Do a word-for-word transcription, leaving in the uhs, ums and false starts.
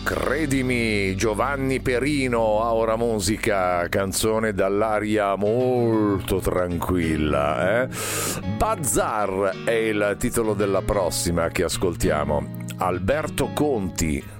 Credimi, Giovanni Perino, Aura Musica, canzone dall'aria molto tranquilla, eh? Bazar è il titolo della prossima che ascoltiamo. Alberto Conti,